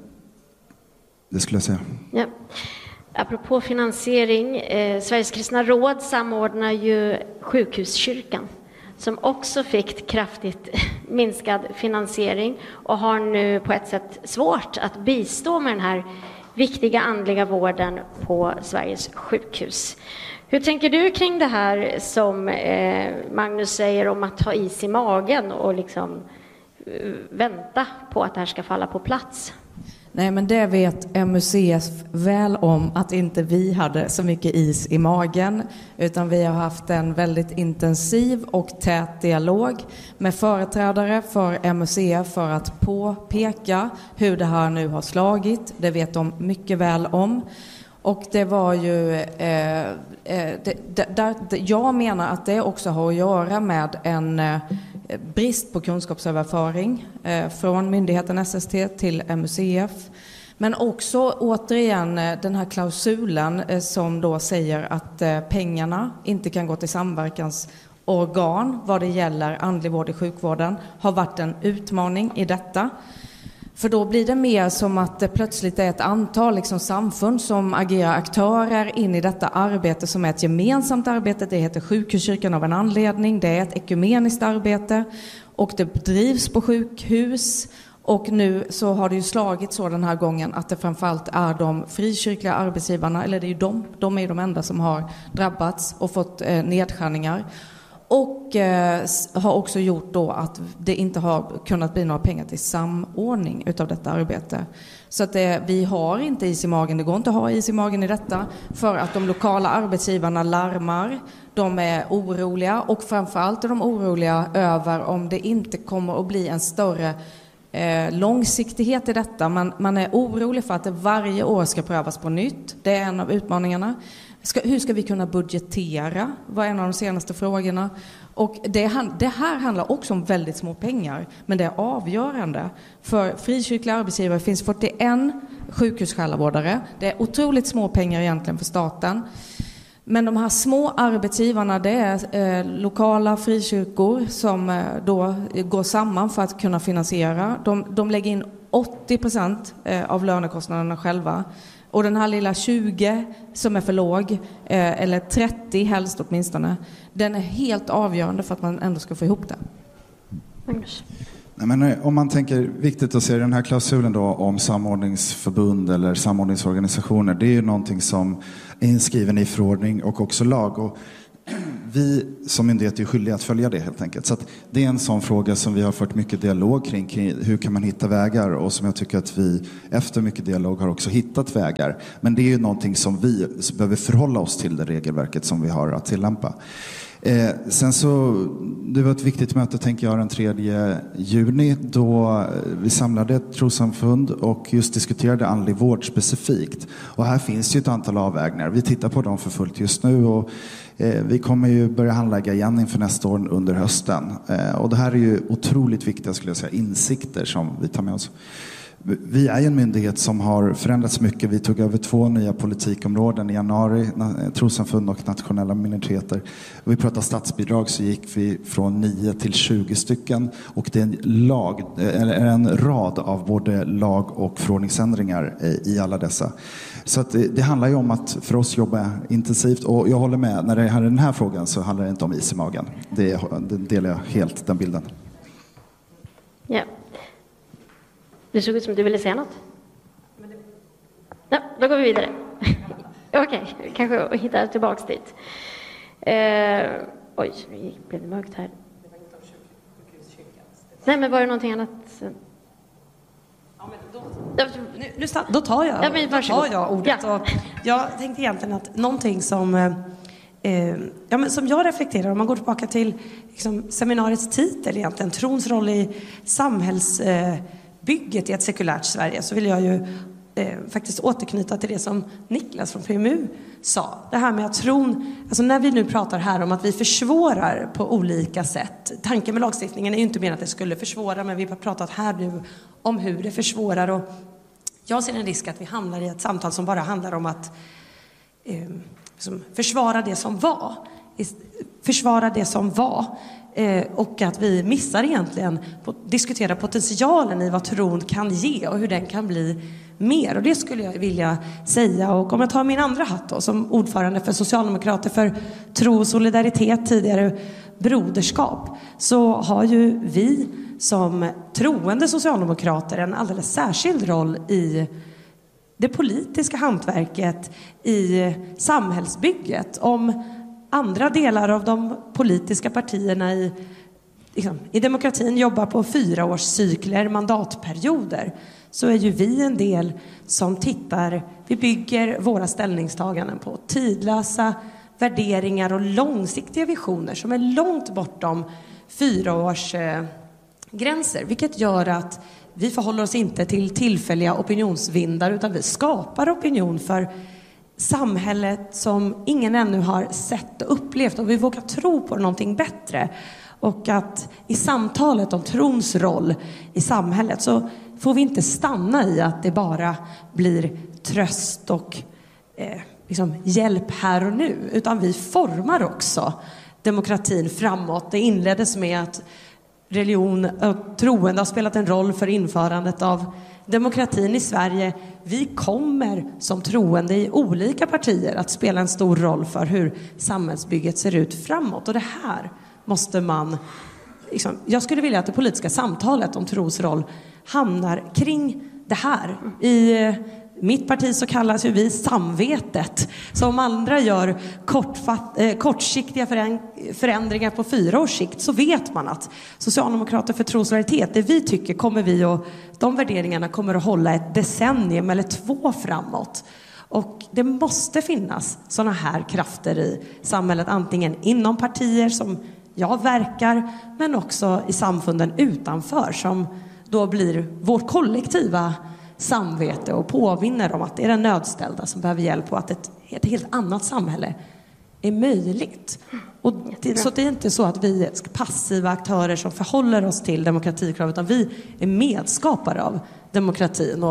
det skulle jag säga. Ja. Apropå finansiering, Sveriges kristna råd samordnar ju sjukhuskyrkan som också fick kraftigt minskad finansiering och har nu på ett sätt svårt att bistå med den här viktiga andliga vården på Sveriges sjukhus. Hur tänker du kring det här som Magnus säger om att ha is i magen och liksom vänta på att det här ska falla på plats? Nej, men det vet MUCF väl om att inte vi hade så mycket is i magen, utan vi har haft en väldigt intensiv och tät dialog med företrädare för MUCF för att påpeka hur det här nu har slagit. Det vet de mycket väl om. Och det var ju, jag menar att det också har att göra med en brist på kunskapsöverföring från myndigheten SST till MUCF. Men också återigen den här klausulen som då säger att pengarna inte kan gå till samverkansorgan vad det gäller andlig vård i sjukvården har varit en utmaning i detta. För då blir det mer som att det plötsligt är ett antal samfund som agerar aktörer in i detta arbete som är ett gemensamt arbete. Det heter sjukhuskyrkan av en anledning. Det är ett ekumeniskt arbete och det bedrivs på sjukhus. Och nu så har det ju slagit så den här gången att det framförallt är de frikyrkliga arbetsgivarna, eller det är ju de är de enda som har drabbats och fått nedskärningar. Och har också gjort då att det inte har kunnat bli några pengar till samordning utav detta arbete. Så att vi har inte is i magen, det går inte att ha is i magen i detta för att de lokala arbetsgivarna larmar, de är oroliga och framförallt är de oroliga över om det inte kommer att bli en större långsiktighet i detta. Man är orolig för att det varje år ska prövas på nytt, det är en av utmaningarna. Hur ska vi kunna budgetera? Var en av de senaste frågorna. Och det här handlar också om väldigt små pengar. Men det är avgörande. För frikyrkliga arbetsgivare finns 41 sjukhussjälavårdare. Det är otroligt små pengar egentligen för staten. Men de här små arbetsgivarna, det är lokala frikyrkor som då går samman för att kunna finansiera. De lägger in 80% av lönekostnaderna själva. Och den här lilla 20 som är för låg, eller 30 helst åtminstone, den är helt avgörande för att man ändå ska få ihop det. Nej, men om man tänker, viktigt att se den här klausulen då om samordningsförbund eller samordningsorganisationer, det är ju någonting som är inskriven i förordning och också lag, och vi som myndighet är skyldiga att följa det helt enkelt. Så att det är en sån fråga som vi har fört mycket dialog kring hur kan man hitta vägar, och som jag tycker att vi efter mycket dialog har också hittat vägar. Men det är ju någonting som vi behöver förhålla oss till, det regelverket som vi har att tillämpa. Sen så, det var ett viktigt möte tänker jag den 3 juni då vi samlade ett trossamfund och just diskuterade andlig vård specifikt. Och här finns ju ett antal avvägningar. Vi tittar på dem för fullt just nu, och vi kommer ju börja handlägga igen inför nästa år under hösten. Och det här är ju otroligt viktiga, skulle jag säga, insikter som vi tar med oss. Vi är en myndighet som har förändrats mycket. Vi tog över 2 nya politikområden i januari, trossamfund och nationella minoriteter. Vi pratar statsbidrag, så gick vi från 9 till 20 stycken, och det är en rad av både lag- och förordningsändringar i alla dessa. Så att det handlar ju om att för oss jobba intensivt, och jag håller med, när det är den här frågan så handlar det inte om is i magen. Det delar jag helt, den bilden. Ja. Det såg ut som du ville säga något. Ja, då går vi vidare. Okej, kanske hittar tillbaks dit. Oj, blev det mörkt här? Nej, men var det någonting annat? Då tar jag ordet. Ja. Och jag tänkte egentligen att någonting som som jag reflekterar, om man går tillbaka till liksom, seminariets titel egentligen, trons roll i samhällsbygget i ett sekulärt Sverige, så vill jag ju faktiskt återknyta till det som Niklas från PMU sa. Det här med att tron, alltså när vi nu pratar här om att vi försvårar på olika sätt. Tanken med lagstiftningen är ju inte mer att det skulle försvåra, men vi har pratat här nu om hur det försvårar, och jag ser en risk att vi hamnar i ett samtal som bara handlar om att försvara det som var. Försvara det som var. Och att vi missar egentligen diskutera potentialen i vad tron kan ge och hur den kan bli mer. Och det skulle jag vilja säga. Och om jag tar min andra hatt då, som ordförande för Socialdemokrater för tro och solidaritet, tidigare broderskap, så har ju vi som troende socialdemokrater en alldeles särskild roll i det politiska hantverket, i samhällsbygget. Om andra delar av de politiska partierna i demokratin jobbar på 4-årscykler, mandatperioder, så är ju vi en del som vi bygger våra ställningstaganden på tidlösa värderingar och långsiktiga visioner som är långt bortom 4-årsgränser, vilket gör att vi förhåller oss inte till tillfälliga opinionsvindar, utan vi skapar opinion för samhället som ingen ännu har sett och upplevt, och vi vågar tro på någonting bättre. Och att i samtalet om trons roll i samhället så får vi inte stanna i att det bara blir tröst och hjälp här och nu, utan vi formar också demokratin framåt. Det inleddes med att religion och troende har spelat en roll för införandet av demokratin i Sverige. Vi kommer som troende i olika partier att spela en stor roll för hur samhällsbygget ser ut framåt. Och det här måste man... jag skulle vilja att det politiska samtalet om tros roll hamnar kring det här. I mitt parti så kallas ju vi samvetet. Så om andra gör kortsiktiga förändringar på 4 års sikt, så vet man att Socialdemokrater för tro och solidaritet, det vi tycker kommer vi, och de värderingarna kommer att hålla ett decennium eller 2 framåt. Och det måste finnas såna här krafter i samhället, antingen inom partier som jag verkar, men också i samfunden utanför, som då blir vårt kollektiva samvete och påminner om att det är den nödställda som behöver hjälp, och att ett helt annat samhälle är möjligt. Och så det är inte så att vi är passiva aktörer som förhåller oss till demokratikrav, utan vi är medskapare av demokratin. Och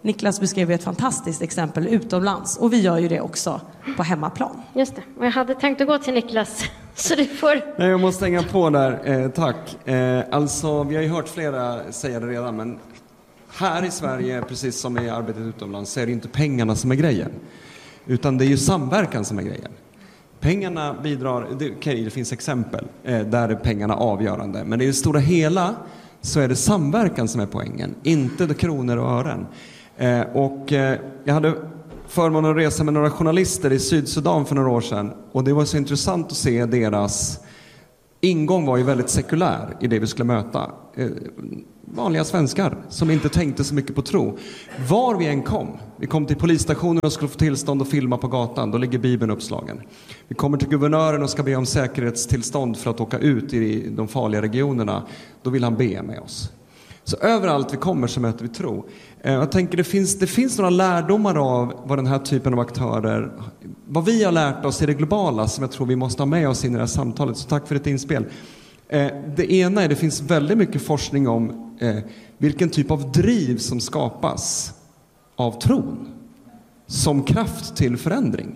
Niklas beskrev ju ett fantastiskt exempel utomlands. Och vi gör ju det också på hemmaplan. Just det. Och jag hade tänkt att gå till Niklas. Så du får... Nej, jag måste hänga på där. Tack. Alltså, vi har ju hört flera säga det redan, men här i Sverige, precis som i arbetet utomlands, så är det inte pengarna som är grejen. Utan det är ju samverkan som är grejen. Pengarna bidrar, det finns exempel där är pengarna avgörande. Men i det stora hela så är det samverkan som är poängen, inte kronor och ören. Jag hade förmånen att resa med några journalister i Sydsudan för några år sedan. Och det var så intressant att se deras ingång var ju väldigt sekulär i det vi skulle möta. Vanliga svenskar som inte tänkte så mycket på tro. Var vi än kom. Vi kom till polisstationen och skulle få tillstånd att filma på gatan. Då ligger Bibeln uppslagen. Vi kommer till guvernören och ska be om säkerhetstillstånd för att åka ut i de farliga regionerna. Då vill han be med oss. Så överallt vi kommer så möter vi tro. Jag tänker det finns några lärdomar av vad den här typen av aktörer, vad vi har lärt oss i det globala som jag tror vi måste ha med oss in i det här samtalet. Så tack för ditt inspel. Det ena är det finns väldigt mycket forskning om vilken typ av driv som skapas av tron som kraft till förändring.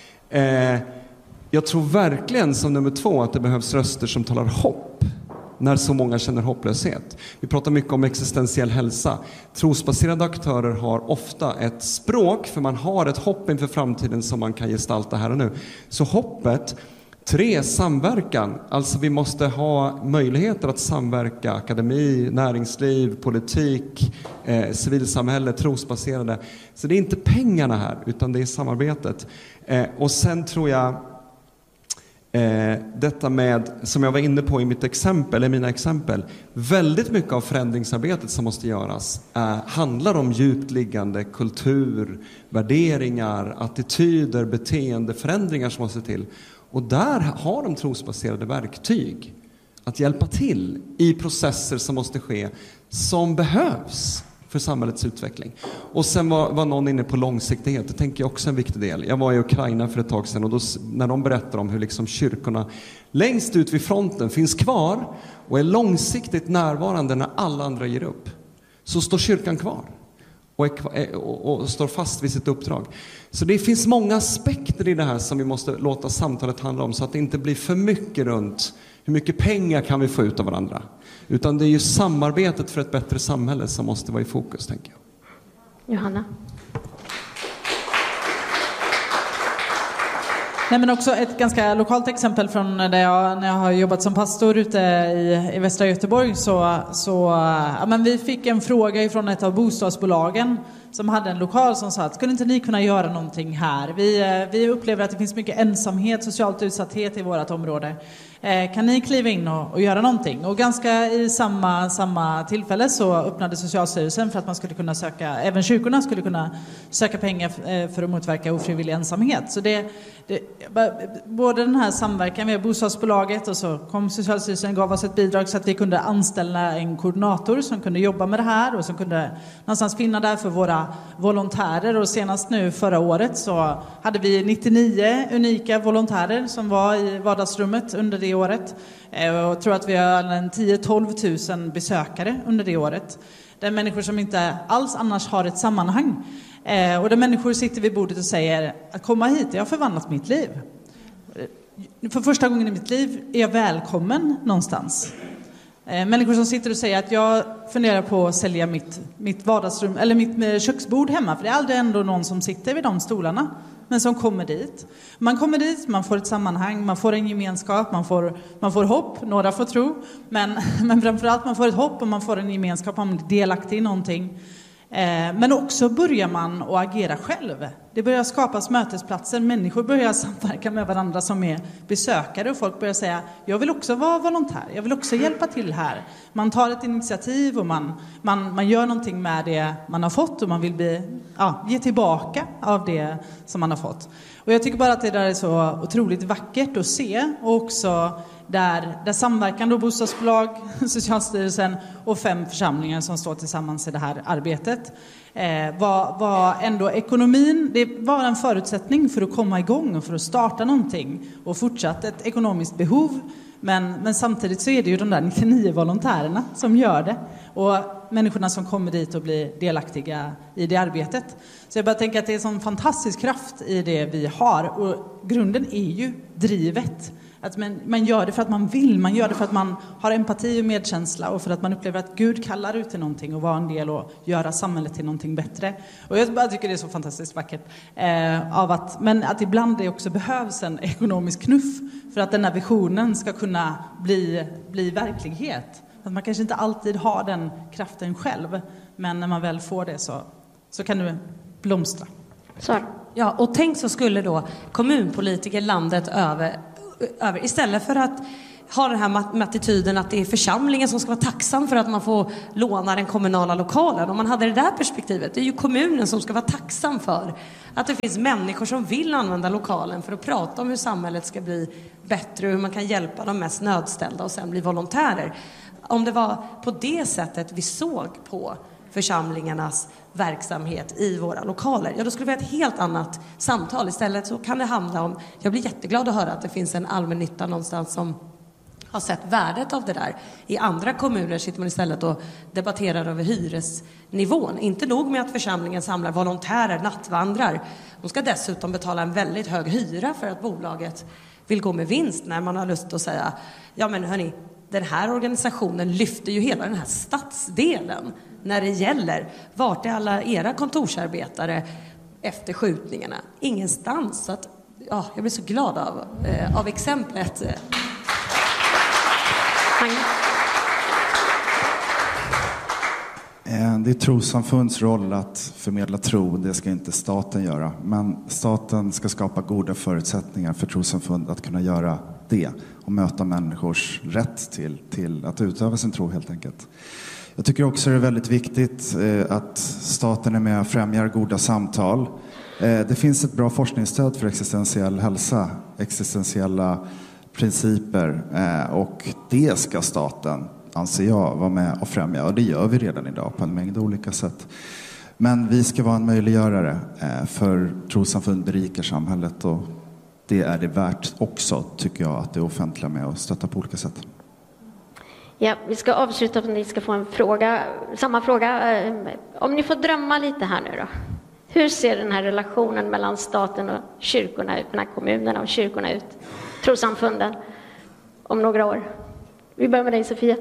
Jag tror verkligen som nummer 2 att det behövs röster som talar hopp när så många känner hopplöshet. Vi pratar mycket om existentiell hälsa. Trosbaserade aktörer har ofta ett språk för man har ett hopp inför framtiden som man kan gestalta här och nu. Så hoppet. 3, samverkan. Alltså vi måste ha möjligheter att samverka. Akademi, näringsliv, politik, civilsamhälle, trosbaserade. Så det är inte pengarna här utan det är samarbetet. Och sen tror jag detta med, som jag var inne på i mina exempel, väldigt mycket av förändringsarbetet som måste göras handlar om djupt liggande kultur, värderingar, attityder, beteendeförändringar som måste till. Och där har de trosbaserade verktyg att hjälpa till i processer som måste ske, som behövs för samhällets utveckling. Och sen var någon inne på långsiktighet. Det tänker jag också är en viktig del. Jag var i Ukraina för ett tag sedan och då, när de berättar om hur liksom kyrkorna längst ut vid fronten finns kvar och är långsiktigt närvarande när alla andra ger upp, så står kyrkan kvar och står fast vid sitt uppdrag. Så det finns många aspekter i det här som vi måste låta samtalet handla om, så att det inte blir för mycket runt hur mycket pengar kan vi få ut av varandra. Utan det är ju samarbetet för ett bättre samhälle som måste vara i fokus, tänker jag. Johanna? Nej, men också ett ganska lokalt exempel från när jag har jobbat som pastor ute i västra Göteborg. Men vi fick en fråga ifrån ett av bostadsbolagen som hade en lokal som sa att skulle inte ni kunna göra någonting här? Vi upplever att det finns mycket ensamhet, socialt utsatthet i vårt område. Kan ni kliva in och göra någonting? Och ganska i samma tillfälle så öppnade Socialstyrelsen för att man skulle kunna söka, även kyrkorna skulle kunna söka pengar för att motverka ofrivillig ensamhet. Så både den här samverkan med bostadsbolaget och så kom Socialstyrelsen, gav oss ett bidrag så att vi kunde anställa en koordinator som kunde jobba med det här och som kunde någonstans finna där för våra volontärer. Och senast nu förra året så hade vi 99 unika volontärer som var i vardagsrummet under det året. Jag tror att vi har 10-12 000 besökare under det året. Det är människor som inte alls annars har ett sammanhang. Och där människor sitter vid bordet och säger att komma hit, jag har förvandlat mitt liv. För första gången i mitt liv är jag välkommen någonstans. Människor som sitter och säger att jag funderar på att sälja mitt vardagsrum eller mitt köksbord hemma, för det är aldrig ändå någon som sitter vid de stolarna, men som kommer dit. Man kommer dit, man får ett sammanhang, man får en gemenskap, man får hopp, några får tro, men framförallt man får ett hopp och man får en gemenskap, man blir delaktig i någonting. Men också börjar man att agera själv. Det börjar skapas mötesplatser. Människor börjar samverka med varandra som är besökare. Och folk börjar säga, jag vill också vara volontär. Jag vill också hjälpa till här. Man tar ett initiativ och man gör någonting med det man har fått. Och man vill ge tillbaka av det som man har fått. Och jag tycker bara att det där är så otroligt vackert att se. Och också där samverkan då, bostadsbolag, Socialstyrelsen och 5 församlingar som står tillsammans i det här arbetet. Var ändå ekonomin, det var en förutsättning för att komma igång och för att starta någonting. Och fortsatt ett ekonomiskt behov. Men samtidigt så är det ju de där 99 volontärerna som gör det. Och människorna som kommer dit och blir delaktiga i det arbetet. Så jag bara tänker att det är en sån fantastisk kraft i det vi har. Och grunden är ju drivet. Att man gör det för att man vill, man gör det för att man har empati och medkänsla och för att man upplever att Gud kallar ut till någonting och vara en del och göra samhället till någonting bättre. Och jag bara tycker det är så fantastiskt vackert. Men att ibland det också behövs en ekonomisk knuff för att den här visionen ska kunna bli verklighet. Att man kanske inte alltid har den kraften själv, men när man väl får det så kan det blomstra. Så. Ja, och tänk så skulle då kommunpolitiker landet över istället för att ha den här attityden att det är församlingen som ska vara tacksam för att man får låna den kommunala lokalen. Om man hade det där perspektivet, det är ju kommunen som ska vara tacksam för att det finns människor som vill använda lokalen för att prata om hur samhället ska bli bättre och hur man kan hjälpa de mest nödställda och sen bli volontärer. Om det var på det sättet vi såg på församlingarnas verksamhet i våra lokaler, ja då skulle vi ha ett helt annat samtal. Istället så kan det handla om, jag blir jätteglad att höra att det finns en allmännytta någonstans som har sett värdet av det där. I andra kommuner sitter man istället och debatterar över hyresnivån. Inte nog med att församlingen samlar volontärer, nattvandrar. De ska dessutom betala en väldigt hög hyra för att bolaget vill gå med vinst, när man har lust att säga, ja men hörni, den här organisationen lyfter ju hela den här stadsdelen när det gäller. Vart är alla era kontorsarbetare efter skjutningarna? Ingenstans. Så att, ja, jag blir så glad av exemplet. Det är trossamfunds roll att förmedla tro, det ska inte staten göra. Men staten ska skapa goda förutsättningar för trossamfund att kunna göra det och möta människors rätt till att utöva sin tro helt enkelt. Jag tycker också det är väldigt viktigt att staten är med och främjar goda samtal. Det finns ett bra forskningsstöd för existentiell hälsa, existentiella principer, och det ska staten, anser jag, vara med och främja. Och det gör vi redan idag på en mängd olika sätt. Men vi ska vara en möjliggörare för trossamfund berikar samhället, och det är det värt också, tycker jag, att det offentliga med och stötta på olika sätt. Ja, vi ska avsluta och ni ska få en fråga, samma fråga. Om ni får drömma lite här nu då. Hur ser den här relationen mellan staten och kyrkorna ut, mellan kommunerna och kyrkorna ut, trossamfunden, om några år? Vi börjar med dig, Sofia.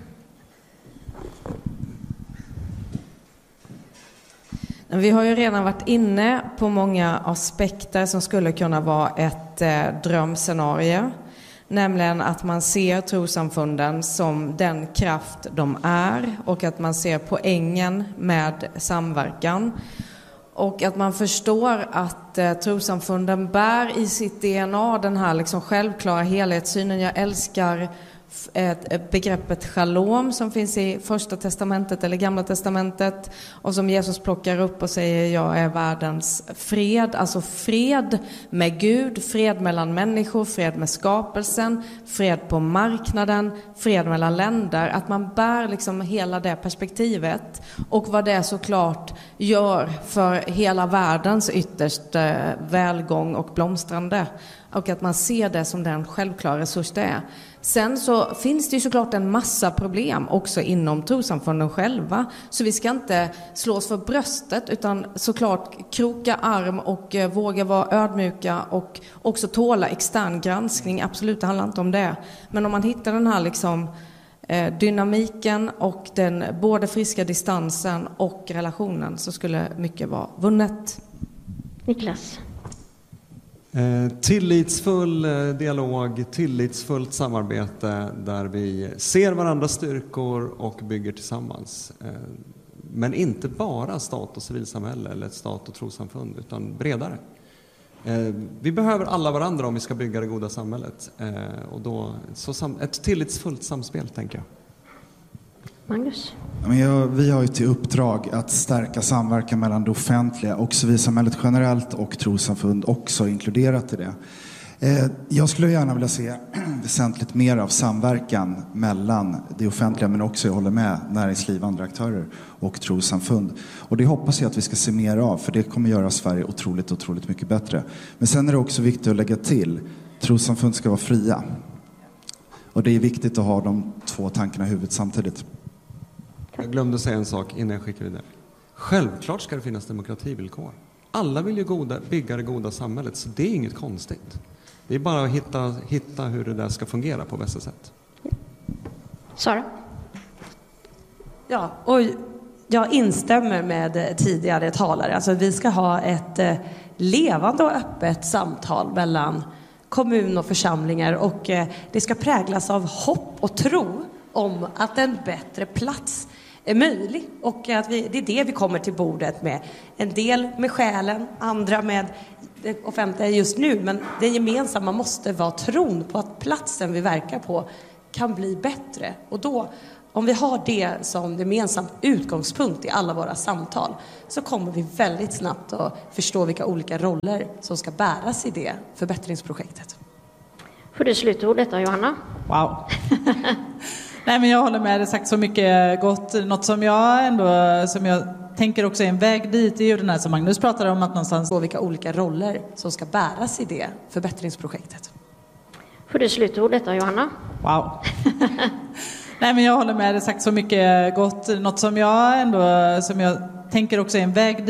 Vi har ju redan varit inne på många aspekter som skulle kunna vara ett drömscenario. Nämligen att man ser trossamfunden som den kraft de är, och att man ser poängen med samverkan. Och att man förstår att trossamfunden bär i sitt DNA den här liksom självklara helhetssynen. Jag älskar begreppet shalom som finns i Första testamentet eller Gamla testamentet, och som Jesus plockar upp och säger, jag är världens fred. Alltså fred med Gud, fred mellan människor, fred med skapelsen, fred på marknaden, fred mellan länder. Att man bär liksom hela det perspektivet, och vad det såklart gör för hela världens ytterst välgång och blomstrande. Och att man ser det som den självklara resurs det är. Sen så finns det ju såklart en massa problem också inom trossamfunden själva. Så vi ska inte slå oss för bröstet, utan såklart kroka arm och våga vara ödmjuka och också tåla extern granskning. Absolut, det handlar inte om det. Men om man hittar den här liksom dynamiken och den både friska distansen och relationen, så skulle mycket vara vunnet. Niklas. Tillitsfull dialog, tillitsfullt samarbete där vi ser varandras styrkor och bygger tillsammans. Men inte bara stat och civilsamhälle eller stat och trossamfund, utan bredare. Vi behöver alla varandra om vi ska bygga det goda samhället. Och då, ett tillitsfullt samspel, tänker jag. Magnus? Vi har ju till uppdrag att stärka samverkan mellan det offentliga och civilsamhället generellt, och trossamfund också inkluderat i det. Jag skulle gärna vilja se väsentligt mer av samverkan mellan det offentliga, men också, jag håller med, näringsliv, andra aktörer och trossamfund. Och det hoppas jag att vi ska se mer av, för det kommer göra Sverige otroligt mycket bättre. Men sen är det också viktigt att lägga till, trossamfund ska vara fria. Och det är viktigt att ha de två tankarna i huvudet samtidigt. Jag glömde säga en sak innan jag skickar vidare. Självklart ska det finnas demokrativillkor. Alla vill ju bygga det goda samhället, så det är inget konstigt. Det är bara att hitta hur det där ska fungera på bästa sätt. Sara? Ja, och jag instämmer med tidigare talare. Alltså vi ska ha ett levande och öppet samtal mellan kommun och församlingar, och det ska präglas av hopp och tro om att en bättre plats är möjlig, och att det är det vi kommer till bordet med. En del med själen, andra med det offentliga just nu, men det gemensamma måste vara tron på att platsen vi verkar på kan bli bättre. Och då, om vi har det som gemensam utgångspunkt i alla våra samtal, så kommer vi väldigt snabbt att förstå vilka olika roller som ska bäras i det förbättringsprojektet. Får du slutordet då, Johanna? Wow. Nej, men jag håller med, det sagt så mycket gott. Något som jag tänker också är en väg dit är ju den här som Magnus pratade om, att någonstans vilka olika roller som ska bäras i det förbättringsprojektet. Får du slutordet då, Johanna? Wow. Nej, men jag håller med, det sagt så mycket gott. Något som jag tänker också är en väg dit